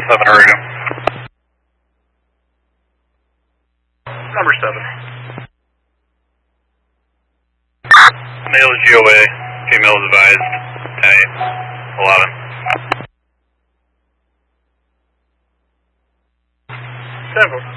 7 radio. Number 7. Male is GOA, female is advised, 10-8, 11. 7.